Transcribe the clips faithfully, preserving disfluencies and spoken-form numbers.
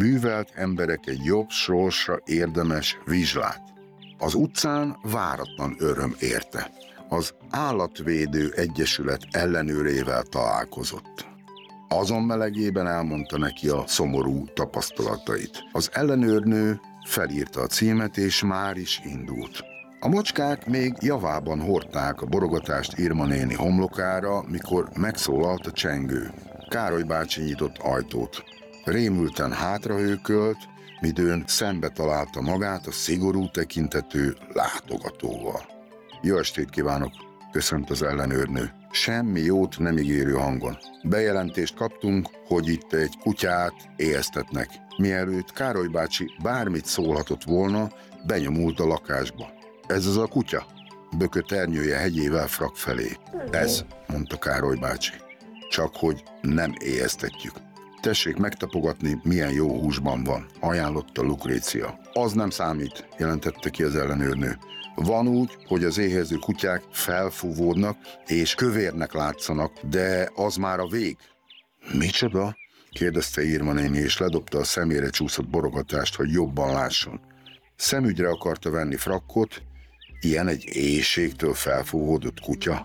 művelt emberek egy jobb sorsra érdemes vizslát. Az utcán váratlan öröm érte. Az Állatvédő Egyesület ellenőrével találkozott. Azon melegében elmondta neki a szomorú tapasztalatait. Az ellenőrnő felírta a címet, és már is indult. A macskák még javában hordták a borogatást Irma néni homlokára, mikor megszólalt a csengő. Károly bácsi nyitott ajtót. Rémülten hátrahőkölt, midőn szembe találta magát a szigorú tekintetű látogatóval. Jó estét kívánok, köszönt az ellenőrnő. Semmi jót nem ígérő hangon. Bejelentést kaptunk, hogy itt egy kutyát éheztetnek. Mielőtt Károly bácsi bármit szólhatott volna, benyomult a lakásba. Ez az a kutya? Bökött ernyője hegyével Frak felé. Ez, mondta Károly bácsi. Csak hogy nem éheztetjük. Tessék megtapogatni, milyen jó húsban van, ajánlotta Lukrécia. Az nem számít, jelentette ki az ellenőrnő. Van úgy, hogy az éhező kutyák felfúvódnak és kövérnek látszanak, de az már a vég. Micsoda? Kérdezte Irma néni, és ledobta a szemére csúszott borogatást, hogy jobban lásson. Szemügyre akarta venni Frakkot, ilyen egy éhségtől felfúvódott kutya.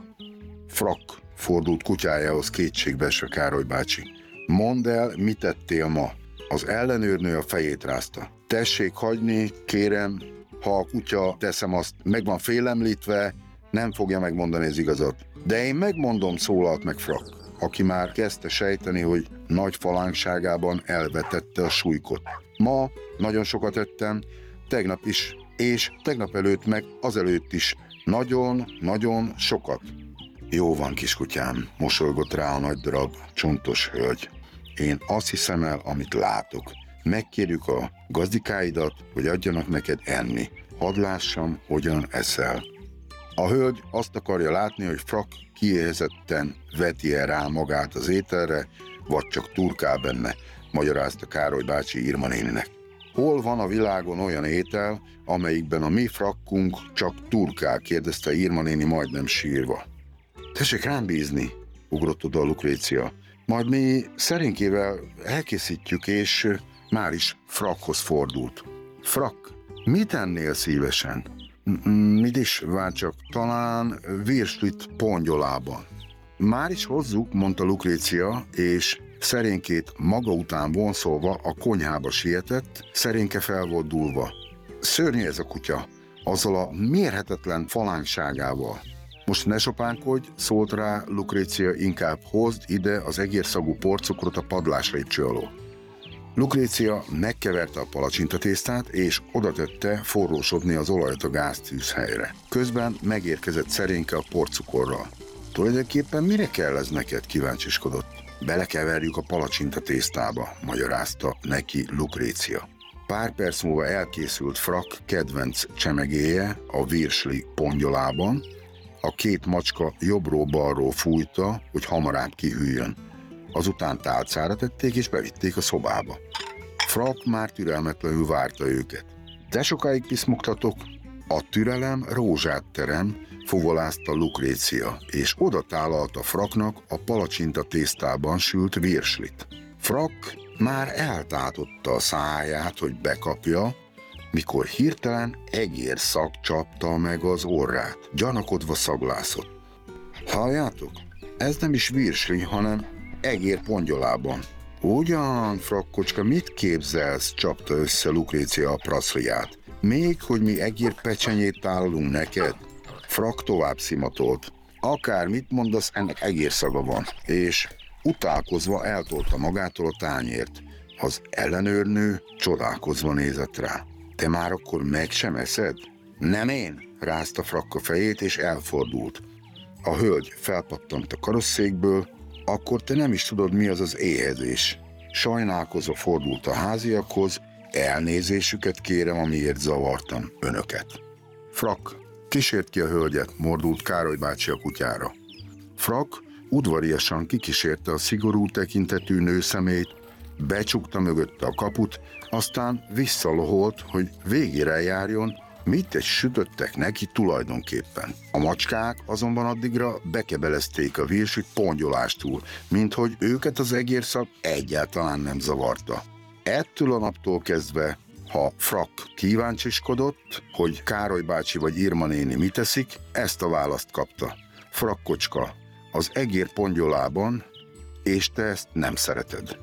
Frak fordult kutyájához kétségbeesve Károly bácsi. Mondd el, mit tettél ma? Az ellenőrnő a fejét rázta. Tessék hagyni, kérem, ha a kutya, teszem azt, meg van félemlítve, nem fogja megmondani az igazat. De én megmondom, szólalt meg Frak, aki már kezdte sejteni, hogy nagy falánkságában elvetette a súlykot. Ma nagyon sokat ettem, tegnap is, és tegnap előtt meg azelőtt is. Nagyon-nagyon sokat. Jó van, kiskutyám, mosolygott rá a nagy darab, csontos hölgy. Én azt hiszem el, amit látok. Megkérjük a gazdikáidat, hogy adjanak neked enni. Hadd lássam, hogyan eszel. A hölgy azt akarja látni, hogy Frak kiéhezetten veti-e rá magát az ételre, vagy csak turkál benne, magyarázta Károly bácsi Irma néninek. Hol van a világon olyan étel, amelyikben a mi Frakkunk csak turkál, kérdezte Irma néni majdnem sírva. Tessék rám bízni, ugrott oda a Lukrécia. Majd mi szerénkével elkészítjük, és már is Frakhoz fordult. Frak, mit ennél szívesen? Mit is, vár csak, talán virslit pongyolában. Már is hozzuk, mondta Lukrécia, és szerénkét maga után vonszolva a konyhába sietett, szerénke fel volt dúlva. Szörnyű ez a kutya, azzal a mérhetetlen falánkságával. Most ne sopánkodj, szólt rá Lukrécia, inkább hozd ide az egérszagú porcukrot a padlás lépcső alól. Lukrécia megkeverte a palacsintatésztát, és odatette forrósodni az olajat a gáztűzhelyre. Közben megérkezett szerénke a porcukorral. Tulajdonképpen mire kell ez neked, kíváncsiskodott. Belekeverjük a palacsintatésztába, magyarázta neki Lukrécia. Pár perc múlva elkészült Frak kedvenc csemegéje a virsli pongyolában. A két macska jobbról-balról fújta, hogy hamarabb kihűljön. Azután tálcára tették és bevitték a szobába. Frak már türelmetlenül várta őket. De sokáig piszmogtatok? A türelem rózsát terem, fuvolázta Lukrécia, és oda tálalta Fraknak a palacsinta tésztában sült virslit. Frak már eltátotta a száját, hogy bekapja, mikor hirtelen egérszag csapta meg az orrát. Gyanakodva szaglászott. Halljátok? Ez nem is virsli, hanem egér pongyolában. Ugyan, Frakkocska, mit képzelsz? Csapta össze Lukrécia a praszliát. Még, hogy mi egér pecsenyét tálalunk neked? Frak tovább szimatolt. Akármit mondasz, ennek egérszaga van. És utálkozva eltolta magától a tányért. Az ellenőrnő csodálkozva nézett rá. Te már akkor meg sem eszed? Nem én, rázta Frak a fejét, és elfordult. A hölgy felpattant a karosszékből, akkor te nem is tudod, mi az az éhezés. Sajnálkozva fordult a háziakhoz, elnézésüket kérem, amiért zavartam önöket. Frak, kísért ki a hölgyet, mordult Károly bácsi a kutyára. Frak udvariasan kikísérte a szigorú tekintetű nőszemét, becsukta mögötte a kaput, aztán visszaloholt, hogy végére járjon, mit egy sütöttek neki tulajdonképpen. A macskák azonban addigra bekebelezték a virslit pongyolástól, minthogy őket az egérszak egyáltalán nem zavarta. Ettől a naptól kezdve, ha Frak kíváncsiskodott, hogy Károly bácsi vagy Irma néni mit teszik, ezt a választ kapta. Frakkocska, az egér pongyolában, és te ezt nem szereted.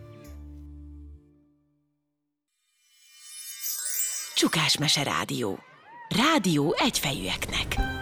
Csukásmese Rádió. Rádió egyfejűeknek.